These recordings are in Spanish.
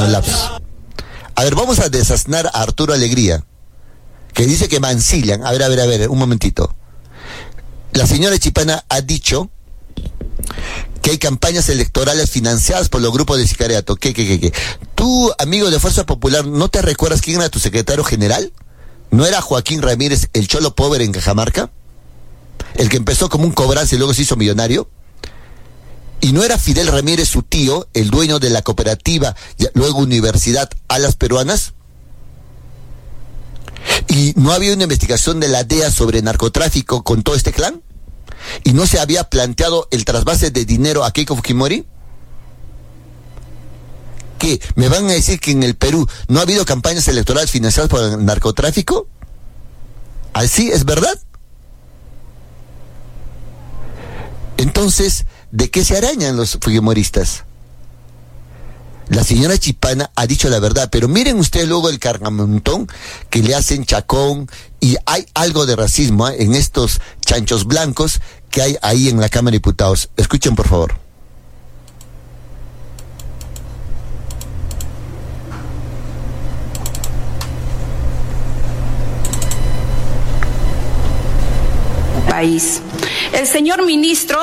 pequeño lapsus. A ver, vamos a desasnar a Arturo Alegría, que dice que mancillan. A ver, un momentito. La señora Chipana ha dicho que hay campañas electorales financiadas por los grupos de sicariato. ¿Qué? Tú, amigo de Fuerza Popular, ¿no te recuerdas quién era tu secretario general? ¿No era Joaquín Ramírez, el cholo pobre en Cajamarca? El que empezó como un cobrante y luego se hizo millonario. ¿Y no era Fidel Ramírez su tío, el dueño de la cooperativa, luego Universidad Alas Peruanas? ¿Y no había una investigación de la DEA sobre narcotráfico con todo este clan? ¿Y no se había planteado el trasvase de dinero a Keiko Fujimori? ¿Qué? ¿Me van a decir que en el Perú no ha habido campañas electorales financiadas por el narcotráfico? ¿Así es verdad? Entonces, ¿de qué se arañan los fujimoristas? La señora Chipana ha dicho la verdad, pero miren ustedes luego el cargamontón que le hacen Chacón, y hay algo de racismo en estos chanchos blancos que hay ahí en la Cámara de Diputados. Escuchen, por favor. País. El señor ministro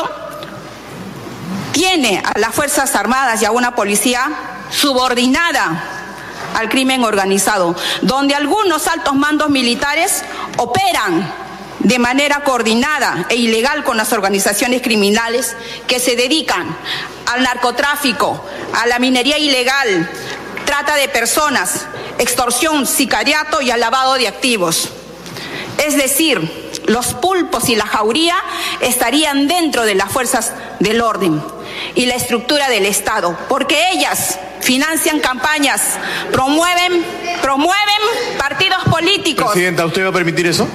tiene a las Fuerzas Armadas y a una policía subordinada al crimen organizado, donde algunos altos mandos militares operan de manera coordinada e ilegal con las organizaciones criminales que se dedican al narcotráfico, a la minería ilegal, trata de personas, extorsión, sicariato y al lavado de activos. Es decir, los pulpos y la jauría estarían dentro de las fuerzas del orden y la estructura del Estado, porque ellas financian campañas, promueven partidos políticos. Presidenta, ¿usted va a permitir eso?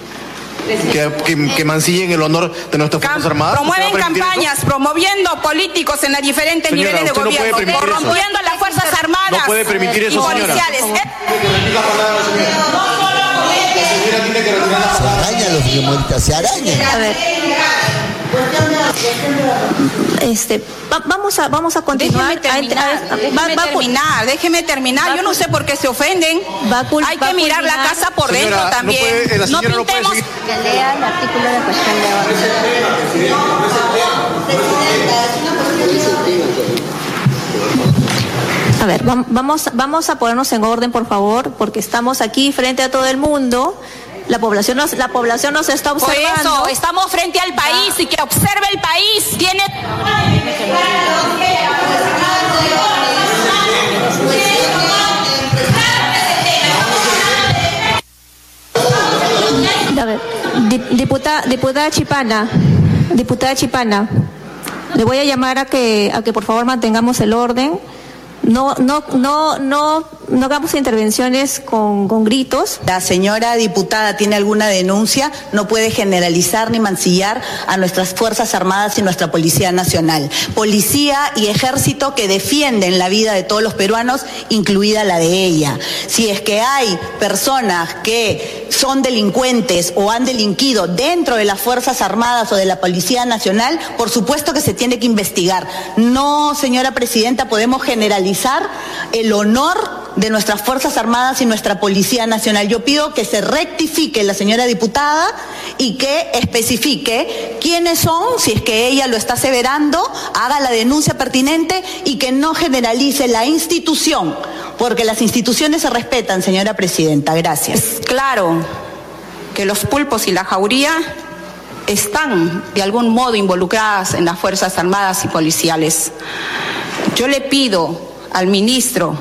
Que mancillen el honor de nuestras Fuerzas Armadas. Promueven campañas, promoviendo políticos en los diferentes niveles de gobierno, corrompiendo a las Fuerzas Armadas. No puede permitir eso, señora. Se arañan los fujimoristas, se arañan. A ver. Vamos a continuar. Déjeme terminar. Yo no sé por qué se ofenden. Hay que mirar la casa por dentro también. No pintemos. Que lea el artículo de cuestión de orden. A ver, vamos a ponernos en orden, por favor, porque estamos aquí frente a todo el mundo. La población nos está observando. Por eso, estamos frente al país y que observe el país. Tiene... A ver, diputada Chipana, le voy a llamar a que por favor mantengamos el orden. No hagamos intervenciones con gritos. La señora diputada tiene alguna denuncia, no puede generalizar ni mancillar a nuestras Fuerzas Armadas y nuestra Policía Nacional. Policía y Ejército que defienden la vida de todos los peruanos, incluida la de ella. Si es que hay personas que son delincuentes o han delinquido dentro de las Fuerzas Armadas o de la Policía Nacional, por supuesto que se tiene que investigar. No, señora Presidenta, podemos generalizar el honor de nuestras Fuerzas Armadas y nuestra Policía Nacional. Yo pido que se rectifique la señora diputada y que especifique quiénes son, si es que ella lo está aseverando, haga la denuncia pertinente y que no generalice la institución, porque las instituciones se respetan, señora Presidenta. Gracias. Es claro que los pulpos y la jauría están de algún modo involucradas en las Fuerzas Armadas y policiales. Yo le pido al ministro,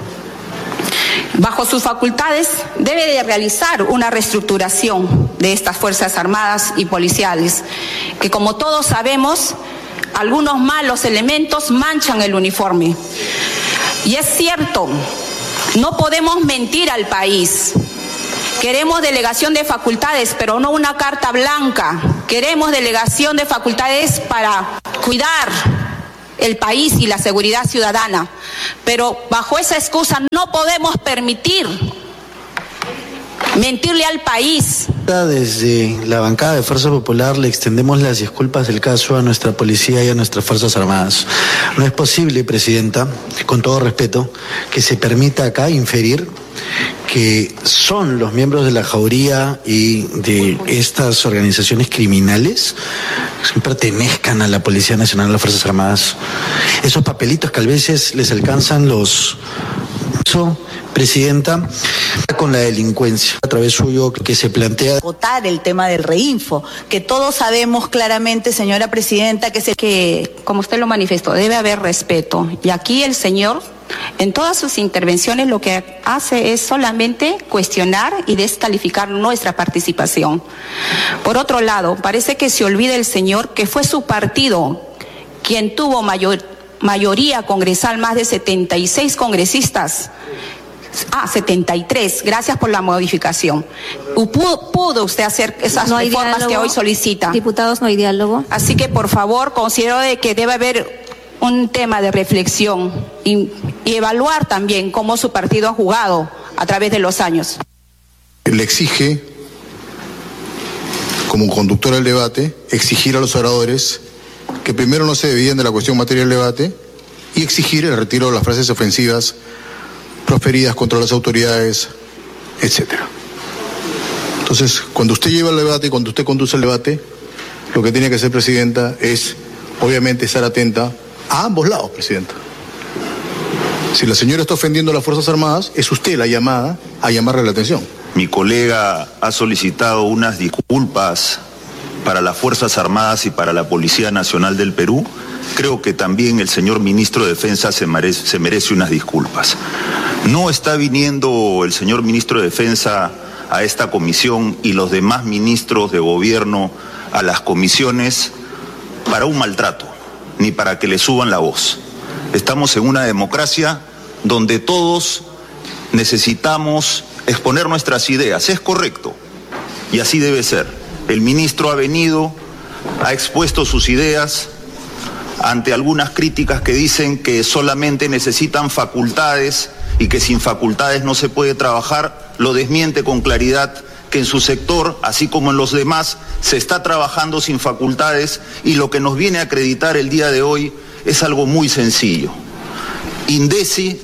bajo sus facultades, debe de realizar una reestructuración de estas Fuerzas Armadas y policiales, que como todos sabemos, algunos malos elementos manchan el uniforme. Y es cierto, no podemos mentir al país. Queremos delegación de facultades, pero no una carta blanca. Queremos delegación de facultades para cuidar el país y la seguridad ciudadana, pero bajo esa excusa no podemos permitir mentirle al país Desde la bancada de Fuerza Popular le extendemos las disculpas del caso a nuestra policía y a nuestras Fuerzas Armadas. No es posible, Presidenta, con todo respeto, que se permita acá inferir que son los miembros de la Jauría y de estas organizaciones criminales que pertenezcan a la Policía Nacional, a las Fuerzas Armadas. Esos papelitos que a veces les alcanzan los... Presidenta, con la delincuencia, a través suyo que se plantea... Votar el tema del reinfo, que todos sabemos claramente, señora Presidenta, que como usted lo manifestó, debe haber respeto. Y aquí el señor, en todas sus intervenciones, lo que hace es solamente cuestionar y descalificar nuestra participación. Por otro lado, parece que se olvida el señor que fue su partido quien tuvo mayoría congresal, más de 76 congresistas. 73, gracias por la modificación. ¿Pudo usted hacer esas reformas que hoy solicita? Diputados, no hay diálogo. Así que, por favor, considero de que debe haber un tema de reflexión y evaluar también cómo su partido ha jugado a través de los años. Le exige, como conductor del debate, exigir a los oradores que primero no se desvíen de la cuestión material del debate y exigir el retiro de las frases ofensivas proferidas contra las autoridades, etcétera. Entonces, cuando usted lleva el debate y cuando usted conduce el debate, lo que tiene que hacer, Presidenta, es obviamente estar atenta a ambos lados, Presidenta. Si la señora está ofendiendo a las Fuerzas Armadas, es usted la llamada a llamarle la atención. Mi colega ha solicitado unas disculpas para las Fuerzas Armadas y para la Policía Nacional del Perú. Creo que también el señor ministro de Defensa se merece unas disculpas. No está viniendo el señor ministro de Defensa a esta comisión y los demás ministros de gobierno a las comisiones para un maltrato, ni para que le suban la voz. Estamos en una democracia donde todos necesitamos exponer nuestras ideas. Es correcto, y así debe ser. El ministro ha venido, ha expuesto sus ideas ante algunas críticas que dicen que solamente necesitan facultades y que sin facultades no se puede trabajar. Lo desmiente con claridad que en su sector, así como en los demás, se está trabajando sin facultades, y lo que nos viene a acreditar el día de hoy es algo muy sencillo. INDECI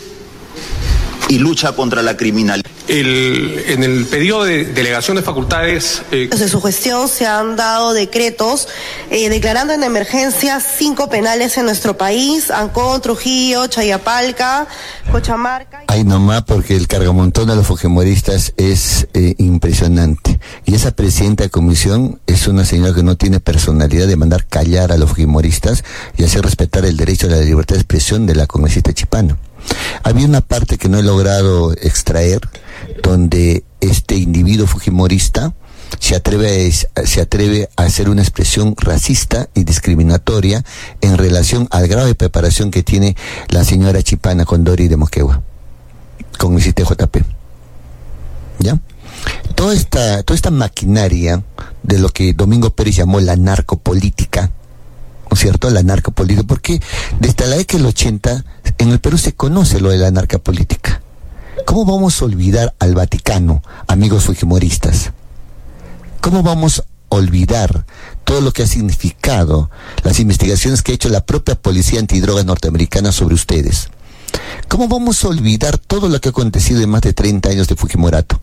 y lucha contra la criminalidad. En el periodo de delegación de facultades... Desde su gestión se han dado decretos declarando en emergencia 5 penales en nuestro país: Ancón, Trujillo, Chayapalca, Cochamarca... Ay, nomás, porque el cargamontón de los fujimoristas es impresionante. Y esa presidenta de comisión es una señora que no tiene personalidad de mandar callar a los fujimoristas y hacer respetar el derecho a la libertad de expresión de la congresista Chipano. Había una parte que no he logrado extraer, donde este individuo fujimorista se atreve a hacer una expresión racista y discriminatoria en relación al grado de preparación que tiene la señora Chipana con Dori de Moquegua, con el CTJP. ¿Ya? Toda esta maquinaria de lo que Domingo Pérez llamó la narcopolítica, ¿no es cierto? La narcopolítica, porque desde la década del 80 en el Perú se conoce lo de la narcopolítica. ¿Cómo vamos a olvidar al Vaticano, amigos fujimoristas? ¿Cómo vamos a olvidar todo lo que ha significado las investigaciones que ha hecho la propia policía antidrogas norteamericana sobre ustedes? ¿Cómo vamos a olvidar todo lo que ha acontecido en más de 30 años de Fujimorato?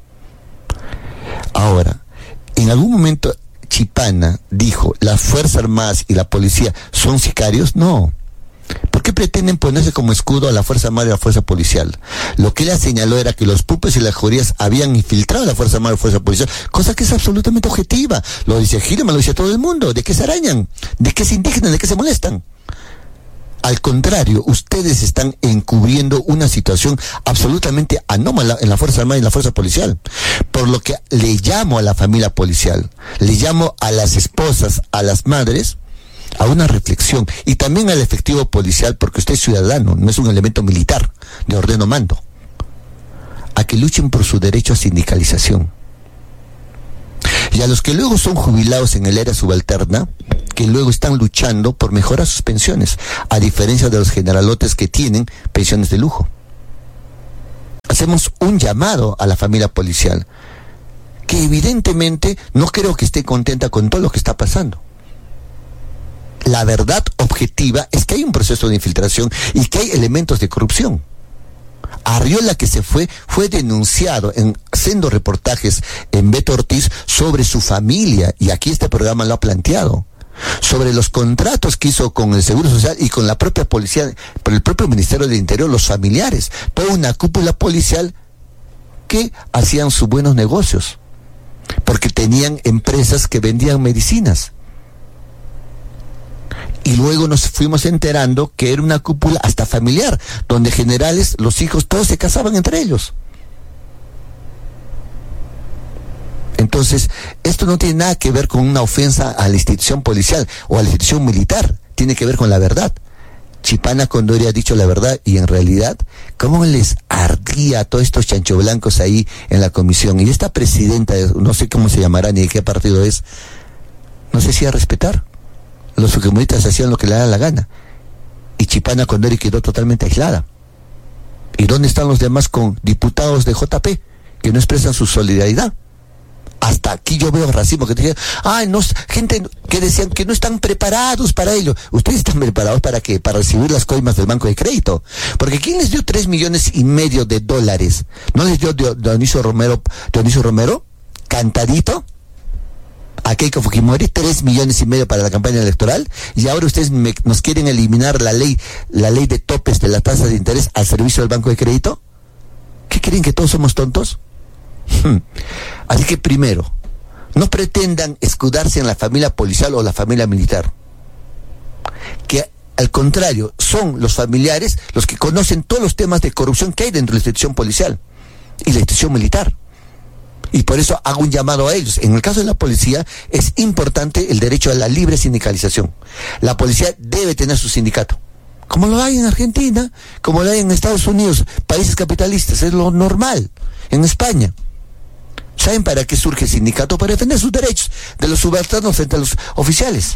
Ahora, en algún momento Chipana dijo, ¿las Fuerzas Armadas y la policía son sicarios? No. ¿Por qué pretenden ponerse como escudo a la Fuerza Armada y a la Fuerza Policial? Lo que ella señaló era que los pupes y las jaurías habían infiltrado a la Fuerza Armada y la Fuerza Policial, cosa que es absolutamente objetiva. Lo dice Gilman, lo dice todo el mundo. ¿De qué se arañan? ¿De qué se indignan? ¿De qué se molestan? Al contrario, ustedes están encubriendo una situación absolutamente anómala en la Fuerza Armada y en la Fuerza Policial. Por lo que le llamo a la familia policial, le llamo a las esposas, a las madres, a una reflexión, y también al efectivo policial, porque usted es ciudadano, no es un elemento militar de orden o mando, a que luchen por su derecho a sindicalización. Y a los que luego son jubilados en el era subalterna, que luego están luchando por mejorar sus pensiones, a diferencia de los generalotes que tienen pensiones de lujo. Hacemos un llamado a la familia policial, que evidentemente no creo que esté contenta con todo lo que está pasando. La verdad objetiva es que hay un proceso de infiltración y que hay elementos de corrupción. Arriola, que se fue denunciado en haciendo reportajes en Beto Ortiz sobre su familia, y aquí este programa lo ha planteado, sobre los contratos que hizo con el Seguro Social y con la propia policía, por el propio Ministerio del Interior, los familiares, toda una cúpula policial que hacían sus buenos negocios, porque tenían empresas que vendían medicinas. Y luego nos fuimos enterando que era una cúpula hasta familiar, donde generales, los hijos, todos se casaban entre ellos. Entonces, esto no tiene nada que ver con una ofensa a la institución policial o a la institución militar, tiene que ver con la verdad. Chipana Condori ha dicho la verdad, y en realidad, ¿cómo les ardía a todos estos chanchoblancos ahí en la comisión? Y esta presidenta, no sé cómo se llamará ni de qué partido es, no se hacía respetar. Los fujimoristas hacían lo que le daba la gana, y Chipana Condori quedó totalmente aislada. ¿Y dónde están los demás con diputados de JP que no expresan su solidaridad? Hasta aquí yo veo racismo, que te dicen, gente que decían que no están preparados para ello. ¿Ustedes están preparados para qué? Para recibir las coimas del Banco de Crédito. Porque ¿quién les dio $3,5 millones? ¿No les dio Dionisio Romero? ¿Cantadito? A Keiko Fujimori, $3,5 millones para la campaña electoral, y ahora ustedes nos quieren eliminar la ley de topes de las tasas de interés al servicio del Banco de Crédito. ¿Qué creen, que todos somos tontos? Así que primero, no pretendan escudarse en la familia policial o la familia militar, que al contrario, son los familiares los que conocen todos los temas de corrupción que hay dentro de la institución policial y la institución militar. Y por eso hago un llamado a ellos. En el caso de la policía, es importante el derecho a la libre sindicalización. La policía debe tener su sindicato, como lo hay en Argentina, como lo hay en Estados Unidos, países capitalistas, es lo normal. En España, ¿saben para qué surge el sindicato? Para defender sus derechos de los subalternos frente a los oficiales.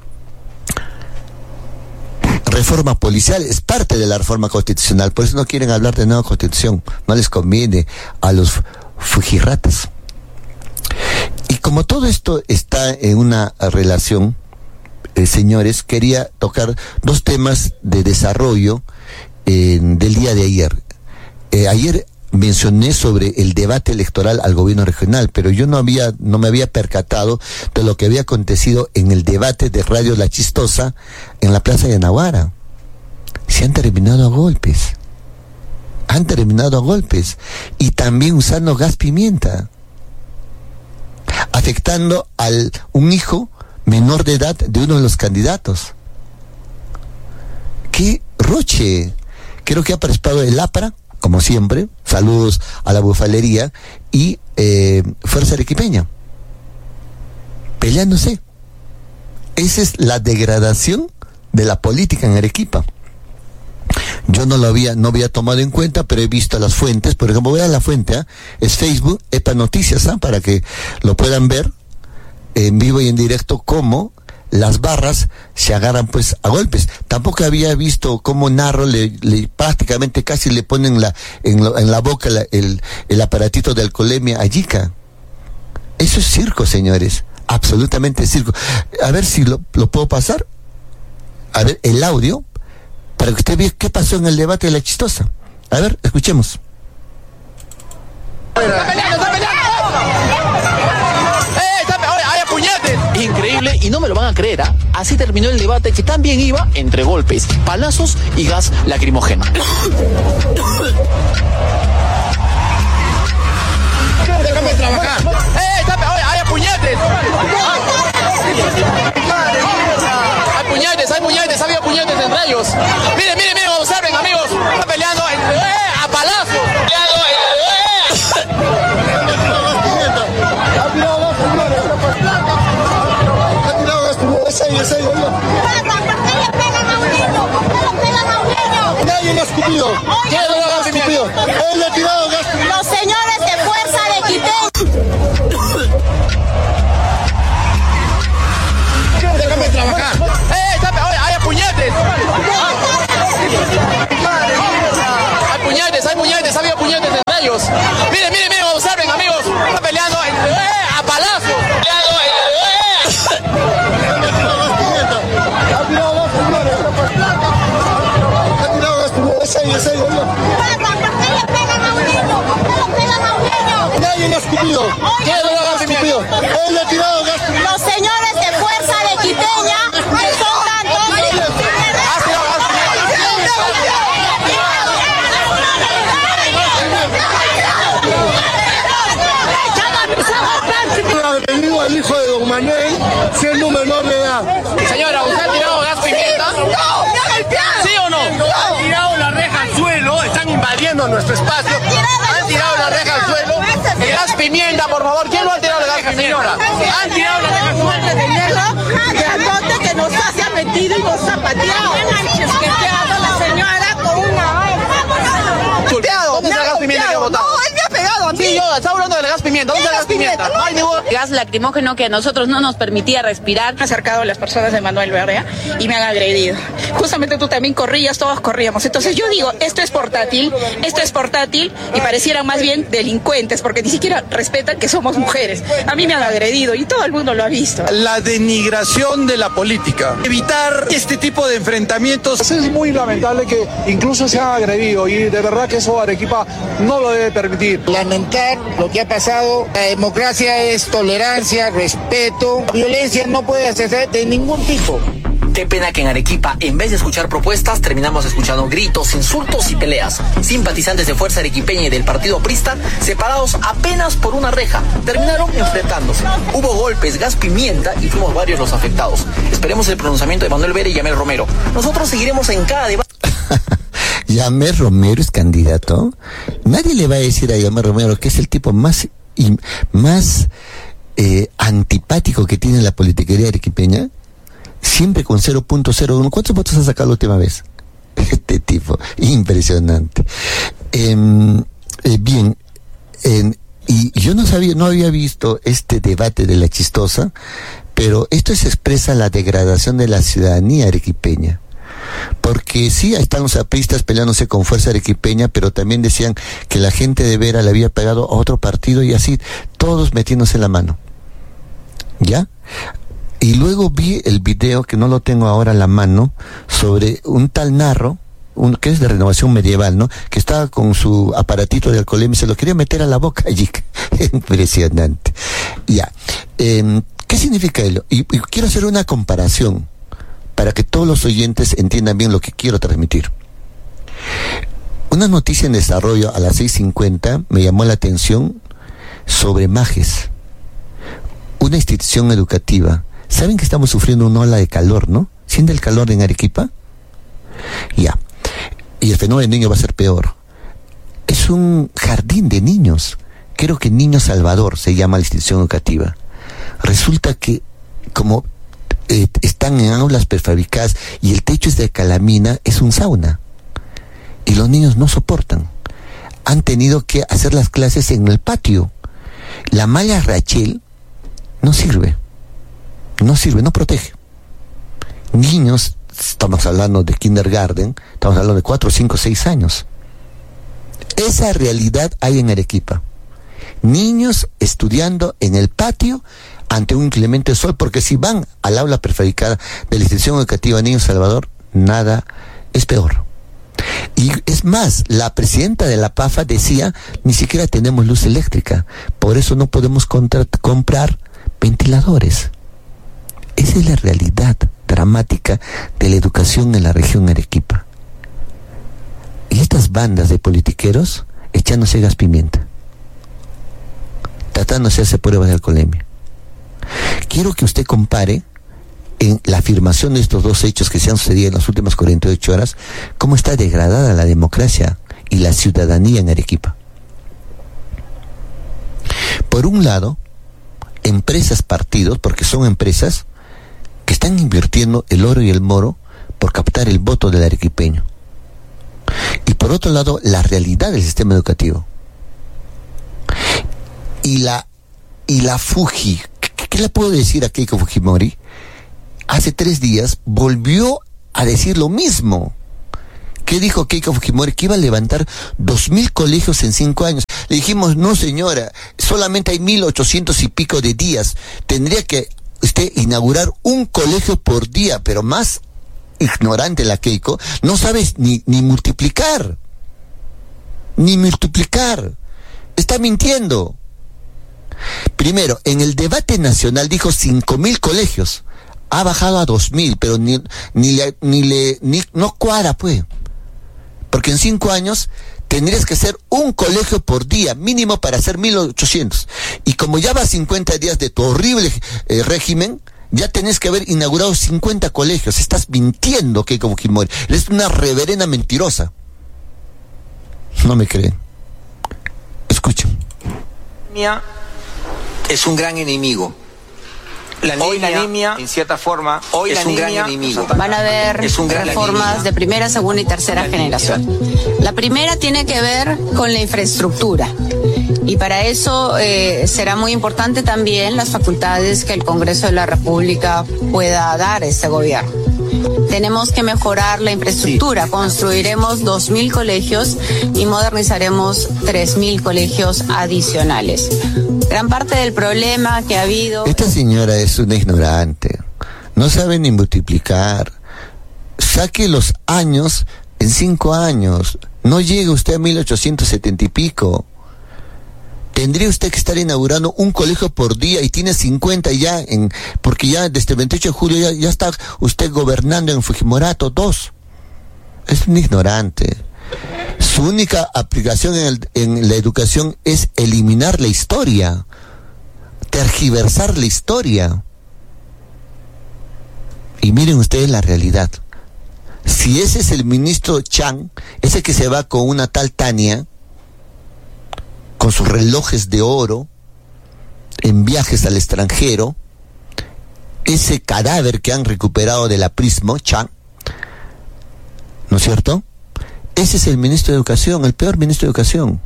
Reforma policial es parte de la reforma constitucional, por eso no quieren hablar de nueva constitución, no les conviene a los fujirratas. Y como todo esto está en una relación, señores, quería tocar dos temas de desarrollo del día de ayer. Ayer mencioné sobre el debate electoral al gobierno regional, pero yo no me había percatado de lo que había acontecido en el debate de Radio La Chistosa en la Plaza de Naguara. Se han terminado a golpes. Y también usando gas pimienta, afectando a un hijo menor de edad de uno de los candidatos. ¡Qué roche! Creo que ha participado el APRA, como siempre, saludos a la bufalería, y Fuerza Arequipeña, peleándose. Esa es la degradación de la política en Arequipa. Yo no había tomado en cuenta, pero he visto las fuentes. Por ejemplo, vean la fuente, es Facebook, EPA Noticias, para que lo puedan ver en vivo y en directo cómo las barras se agarran pues a golpes. Tampoco había visto cómo Narro prácticamente casi le ponen en la boca el aparatito de alcoholemia a Yica. Eso es circo, señores, absolutamente circo. A ver si lo puedo pasar, a ver el audio, para que usted vea qué pasó en el debate de La Chistosa. A ver, escuchemos. Increíble, y no me lo van a creer, ¿ah? Así terminó el debate, que también iba entre golpes, palazos y gas lacrimógeno. Déjame trabajar. ¡Hay puñetes! Hay puñetes, había puñetes entre ellos. Miren, observen, amigos. Están peleando a palazos. Nadie le ha escupido. ¿Quién le ha escupido? Él le ha tirado gas. Los señores de Fuerza Arequipeña. Déjame trabajar. Hay puñetes. Hay puñetes, había puñetes entre ellos. Miren, observen, amigos. Están peleando ¿Quién le gas pimienta? Él le ha tirado gas pimienta. Los señores de Fuerza de Quiteña, que son tantos... Detenido al hijo de don Manuel siendo menor de edad. Señora, ¿usted ha tirado gas pimienta? ¿Sí o no? Han tirado la reja al suelo, están invadiendo nuestro espacio. Han tirado la reja al suelo. El gas pimienta, por favor. ¿Quién lo ha tirado el gas pimienta? Han tirado la reja al suelo. Grandote que nos ha metido y nos ha pateado. Que quedado la señora con una... ¿Dónde está el gas pimienta que ha botado? No, él me ha pegado a mí. Sí, yo, está hablando del gas pimienta. ¿Dónde está el gas pimienta? No hay ningún... Gas lacrimógeno que a nosotros no nos permitía respirar. Han acercado a las personas de Manuel Berrea y me han agredido. Justamente tú también corrías, todos corríamos. Entonces yo digo, esto es portátil y parecieran más bien delincuentes porque ni siquiera respetan que somos mujeres. A mí me han agredido y todo el mundo lo ha visto. La denigración de la política. Evitar este tipo de enfrentamientos. Es muy lamentable que incluso se han agredido y de verdad que eso Arequipa no lo debe permitir. Lamentar lo que ha pasado. La democracia es tolerancia, respeto. Violencia no puede hacerse de ningún tipo. Qué pena que en Arequipa, en vez de escuchar propuestas, terminamos escuchando gritos, insultos y peleas. Simpatizantes de Fuerza Arequipeña y del partido aprista, separados apenas por una reja, terminaron enfrentándose. Hubo golpes, gas pimienta y fuimos varios los afectados. Esperemos el pronunciamiento de Manuel Vera y Yamel Romero. Nosotros seguiremos en cada debate. Yamel Romero es candidato. Nadie le va a decir a Yamel Romero que es el tipo más antipático que tiene la politiquería arequipeña. Siempre con 0.01. ¿Cuántos votos ha sacado la última vez? Este tipo, impresionante. Bien, y yo no había visto este debate de la chistosa, pero esto se expresa la degradación de la ciudadanía arequipeña. Porque sí, ahí están los apristas peleándose con Fuerza Arequipeña, pero también decían que la gente de Vera le había pegado a otro partido y así, todos metiéndose la mano. ¿Ya? Y luego vi el video, que no lo tengo ahora a la mano, sobre un tal Narro, que es de Renovación Medieval, ¿no? Que estaba con su aparatito de alcoholemia y se lo quería meter a la boca allí. Impresionante. Ya. ¿Qué significa ello? Y quiero hacer una comparación para que todos los oyentes entiendan bien lo que quiero transmitir. Una noticia en desarrollo a las 6:50 me llamó la atención sobre Majes, una institución educativa. Saben que estamos sufriendo una ola de calor, ¿no? ¿Siente el calor en Arequipa? Ya. Y el fenómeno del niño va a ser peor. Es un jardín de niños. Creo que Niño Salvador se llama la institución educativa. Resulta que como están en aulas prefabricadas y el techo es de calamina, es un sauna. Y los niños no soportan. Han tenido que hacer las clases en el patio. La malla Rachel no sirve. No protege. Niños, estamos hablando de kindergarten, estamos hablando de 4, 5, 6 años. Esa realidad hay en Arequipa. Niños estudiando en el patio ante un inclemente sol, porque si van al aula prefabricada de la institución educativa Niño Salvador, nada es peor. Y es más, la presidenta de la PAFA decía, ni siquiera tenemos luz eléctrica, por eso no podemos comprar ventiladores. Esa es la realidad dramática de la educación en la región Arequipa. Y estas bandas de politiqueros echándose gas pimienta, tratando de hacerse pruebas de alcoholemia. Quiero que usted compare en la afirmación de estos dos hechos que se han sucedido en las últimas 48 horas, cómo está degradada la democracia y la ciudadanía en Arequipa. Por un lado, empresas, partidos, porque son empresas que están invirtiendo el oro y el moro por captar el voto del arequipeño. Y por otro lado, la realidad del sistema educativo. Y la Fuji, ¿qué le puedo decir a Keiko Fujimori? Hace 3 días volvió a decir lo mismo. ¿Qué dijo Keiko Fujimori? Que iba a levantar 2,000 colegios en 5 años. Le dijimos, no señora, solamente hay 1,800 y pico de días. Tendría que usted inaugurar un colegio por día, pero más ignorante la Keiko, no sabes ni multiplicar. Ni multiplicar. Está mintiendo. Primero, en el debate nacional dijo 5.000 colegios. Ha bajado a 2.000, pero no cuadra, pues. Porque en 5 años tendrías que hacer un colegio por día, mínimo para hacer 1.800. Y como ya va 50 días de tu horrible régimen, ya tenés que haber inaugurado 50 colegios. Estás mintiendo, Keiko Fujimori. Eres una reverenda mentirosa. No me creen. Escuchen. Es un gran enemigo. Hoy la anemia, en cierta forma, es un gran enemigo. Van a haber reformas de primera, segunda y tercera generación. La primera tiene que ver con la infraestructura. Y para eso será muy importante también las facultades que el Congreso de la República pueda dar a este gobierno. Tenemos que mejorar la infraestructura. Construiremos 2.000 colegios y modernizaremos 3.000 colegios adicionales. Gran parte del problema que ha habido... Esta señora es una ignorante. No sabe ni multiplicar. Saque los años en 5 años. No llega usted a 1870 y pico. Tendría usted que estar inaugurando un colegio por día y tiene 50 ya, porque ya desde el 28 de julio ya está usted gobernando en Fujimorato 2. Es un ignorante. Su única aplicación en la educación es eliminar la historia, tergiversar la historia. Y miren ustedes la realidad. Si ese es el ministro Chang, ese que se va con una tal Tania, con sus relojes de oro, en viajes al extranjero, ese cadáver que han recuperado de la Prismo, Chang, ¿no es cierto? Ese es el ministro de Educación, el peor ministro de Educación.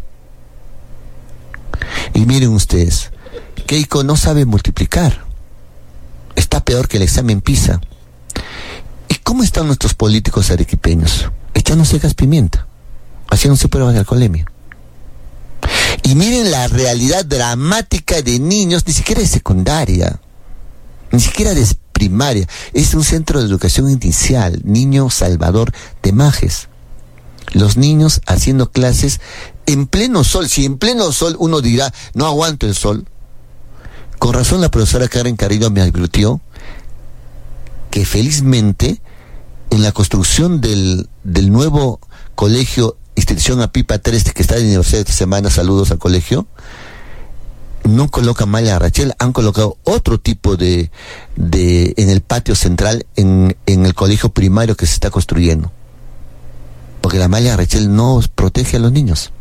Y miren ustedes, Keiko no sabe multiplicar. Está peor que el examen PISA. ¿Y cómo están nuestros políticos arequipeños? Echándose gas pimienta, haciéndose pruebas de alcoholemia. Y miren la realidad dramática de niños, ni siquiera de secundaria, ni siquiera de primaria. Es un centro de educación inicial, Niño Salvador de Majes. Los niños haciendo clases en pleno sol. Si en pleno sol uno dirá, no aguanto el sol. Con razón la profesora Karen Carrillo me advirtió que felizmente en la construcción del nuevo colegio institución Apipa 3 que está en la universidad esta semana, saludos al colegio, no colocan malla Rachel, han colocado otro tipo de en el patio central en el colegio primario que se está construyendo, porque la malla Rachel no protege a los niños.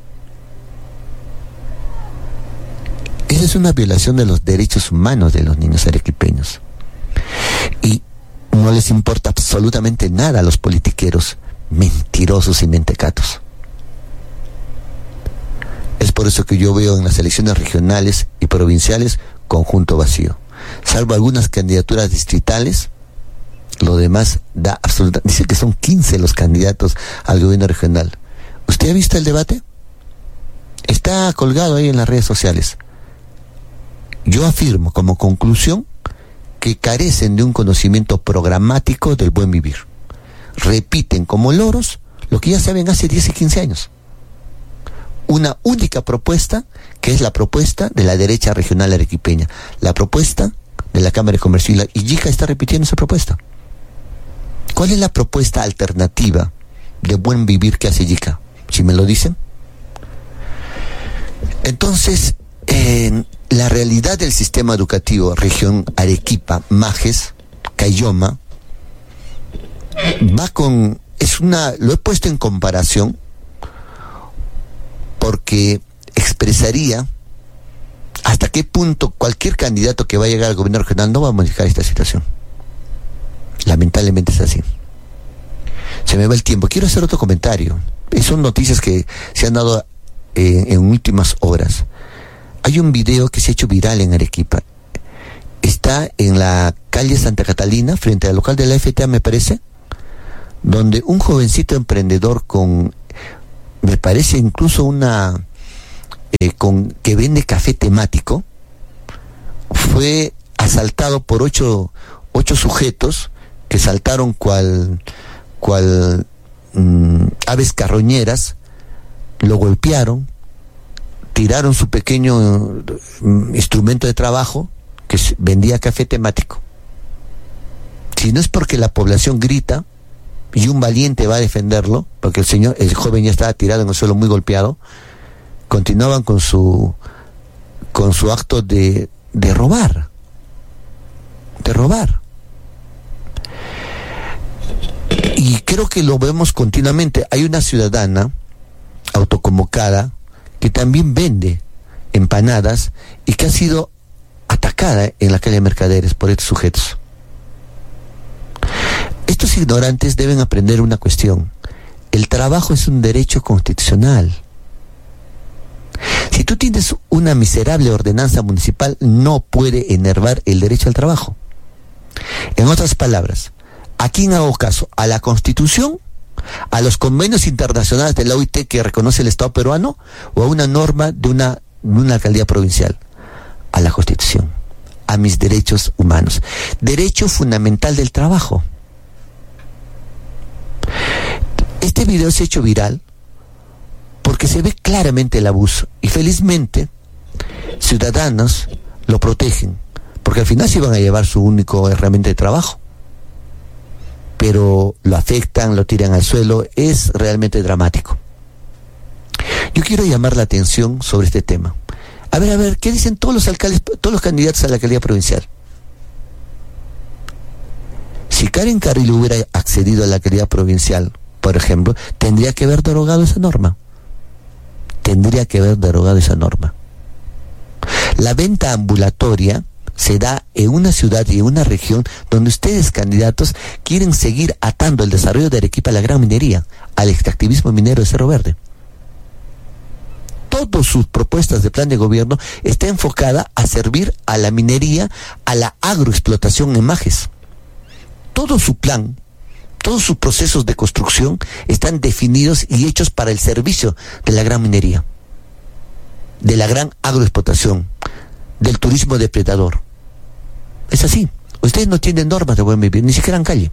Esa es una violación de los derechos humanos de los niños arequipeños, y no les importa absolutamente nada a los politiqueros mentirosos y mentecatos. Es por eso que yo veo en las elecciones regionales y provinciales conjunto vacío. Salvo algunas candidaturas distritales, lo demás da absoluta... Dice que son 15 los candidatos al gobierno regional. ¿Usted ha visto el debate? Está colgado ahí en las redes sociales. Yo afirmo como conclusión que carecen de un conocimiento programático del buen vivir. Repiten como loros lo que ya saben hace 10 y 15 años. Una única propuesta, que es la propuesta de la derecha regional arequipeña, la propuesta de la Cámara de Comercio, y Yica está repitiendo esa propuesta. ¿Cuál es la propuesta alternativa de buen vivir que hace Yica? Si me lo dicen. Entonces, la realidad del sistema educativo, región Arequipa, Majes, Caylloma, lo he puesto en comparación porque expresaría hasta qué punto cualquier candidato que va a llegar al gobierno regional no va a modificar esta situación. Lamentablemente es así. Se me va el tiempo. Quiero hacer otro comentario. Son noticias que se han dado en últimas horas. Hay un video que se ha hecho viral en Arequipa. Está en la calle Santa Catalina, frente al local de la FTA, me parece, donde un jovencito emprendedor me parece incluso que vende café temático, fue asaltado por ocho sujetos que saltaron cual aves carroñeras, lo golpearon, tiraron su pequeño instrumento de trabajo que vendía café temático. Si no es porque la población grita y un valiente va a defenderlo, porque el joven ya estaba tirado en el suelo muy golpeado, continuaban con su acto de robar. Y creo que lo vemos continuamente. Hay una ciudadana autoconvocada que también vende empanadas y que ha sido atacada en la calle de Mercaderes por estos sujetos. Estos ignorantes deben aprender una cuestión: el trabajo es un derecho constitucional. Si tú tienes una miserable ordenanza municipal, no puede enervar el derecho al trabajo. En otras palabras, ¿a quién hago caso? ¿A la Constitución? ¿A los convenios internacionales de la OIT que reconoce el Estado peruano? ¿O a una norma de una alcaldía provincial? A la Constitución, a mis derechos humanos. Derecho fundamental del trabajo. Este video se ha hecho viral porque se ve claramente el abuso, y felizmente ciudadanos lo protegen, porque al final se iban a llevar su único herramienta de trabajo, pero lo afectan, lo tiran al suelo. Es realmente dramático. Yo quiero llamar la atención sobre este tema. A ver, ¿qué dicen todos los alcaldes, todos los candidatos a la alcaldía provincial? Si Karen Carrillo hubiera accedido a la alcaldía provincial, por ejemplo, tendría que haber derogado esa norma. La venta ambulatoria se da en una ciudad y en una región donde ustedes, candidatos, quieren seguir atando el desarrollo de Arequipa a la gran minería, al extractivismo minero de Cerro Verde. Todas sus propuestas de plan de gobierno está enfocada a servir a la minería, a la agroexplotación en Majes. Todo su plan, todos sus procesos de construcción están definidos y hechos para el servicio de la gran minería, de la gran agroexplotación, del turismo depredador. Es así. Ustedes no tienen normas de buen vivir, ni siquiera en calle.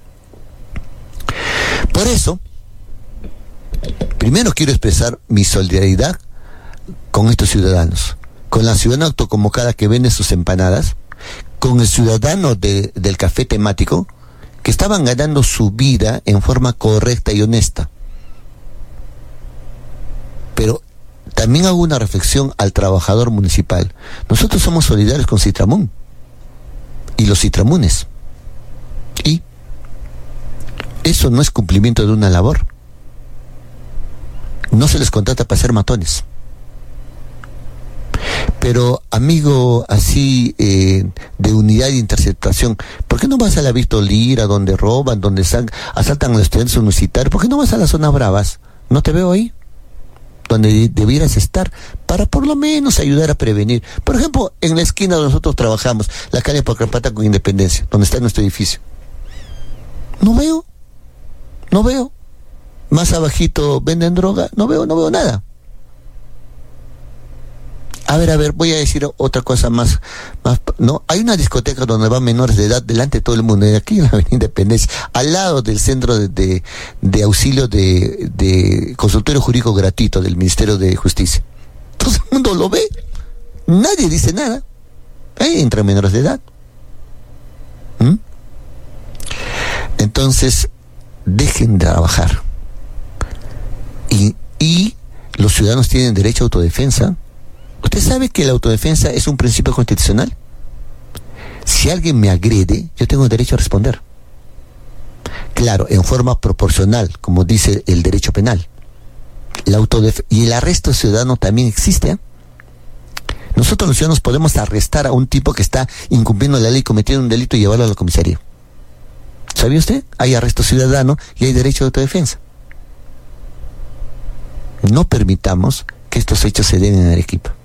Por eso, primero quiero expresar mi solidaridad con estos ciudadanos, con la ciudadana autoconvocada que vende sus empanadas, con el ciudadano del café temático, que estaban ganando su vida en forma correcta y honesta. Pero también hago una reflexión al trabajador municipal. Nosotros somos solidarios con Citramón y los citramunes. Y eso no es cumplimiento de una labor. No se les contrata para ser matones. Pero, amigo, así de unidad de interceptación, ¿por qué no vas a la Víctor Lira, donde roban, donde asaltan a los estudiantes universitarios? ¿Por qué no vas a las zonas bravas? ¿No te veo ahí? Donde debieras estar, para por lo menos ayudar a prevenir. Por ejemplo, en la esquina donde nosotros trabajamos, la calle Pacrapata con Independencia, donde está nuestro edificio. No veo. Más abajito venden droga, no veo nada. A ver, voy a decir otra cosa más, ¿no? Hay una discoteca donde van menores de edad delante de todo el mundo, aquí en la Avenida Independencia, al lado del centro de auxilio de consultorio jurídico gratuito del Ministerio de Justicia. Todo el mundo lo ve, nadie dice nada. Ahí entran menores de edad. Entonces, dejen de trabajar. Y los ciudadanos tienen derecho a autodefensa. ¿Usted sabe que la autodefensa es un principio constitucional? Si alguien me agrede, yo tengo derecho a responder. Claro, en forma proporcional, como dice el derecho penal. Y el arresto ciudadano también existe, ¿eh? Nosotros los ciudadanos podemos arrestar a un tipo que está incumpliendo la ley, cometiendo un delito y llevarlo a la comisaría. ¿Sabía usted? Hay arresto ciudadano y hay derecho de autodefensa. No permitamos que estos hechos se den en Arequipa.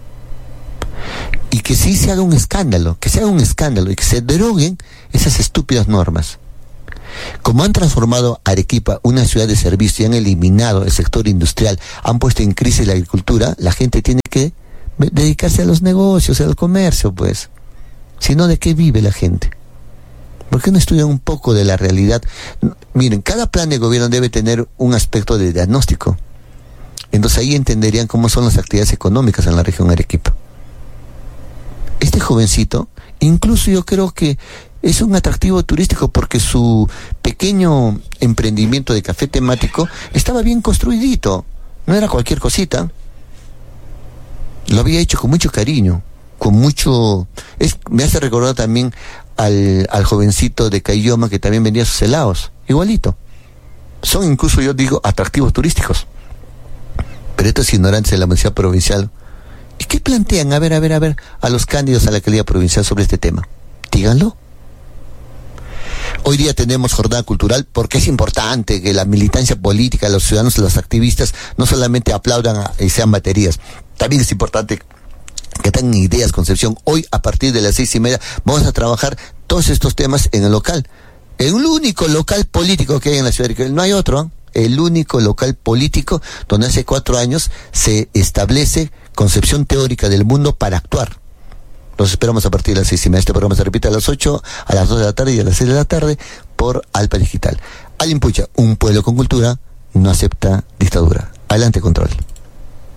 Y que sí se haga un escándalo, y que se deroguen esas estúpidas normas. Como han transformado Arequipa una ciudad de servicio y han eliminado el sector industrial, han puesto en crisis la agricultura, la gente tiene que dedicarse a los negocios, al comercio, pues. Si no, ¿de qué vive la gente? ¿Por qué no estudian un poco de la realidad? Miren, cada plan de gobierno debe tener un aspecto de diagnóstico. Entonces ahí entenderían cómo son las actividades económicas en la región Arequipa. Este jovencito, incluso yo creo que es un atractivo turístico porque su pequeño emprendimiento de café temático estaba bien construidito, no era cualquier cosita. Lo había hecho con mucho cariño, con mucho... me hace recordar también al jovencito de Caylloma que también vendía sus helados, igualito. Son incluso, yo digo, atractivos turísticos. Pero estos ignorantes de la Municipalidad Provincial, ¿y qué plantean? A ver, a los candidatos a la alcaldía provincial sobre este tema. Díganlo. Hoy día tenemos jornada cultural porque es importante que la militancia política, los ciudadanos, los activistas, no solamente aplaudan y sean baterías. También es importante que tengan ideas, Concepción. Hoy, a partir de las 6:30, vamos a trabajar todos estos temas en el local. El único local político que hay en la ciudad de Arequipa, no hay otro, el único local político donde hace 4 años se establece concepción teórica del mundo para actuar. Los esperamos a partir de las 6:30. Este programa se repite a las 8, a las 2 de la tarde y a las 6 de la tarde por Alpa Digital. Alimpucha, un pueblo con cultura no acepta dictadura. Adelante, control.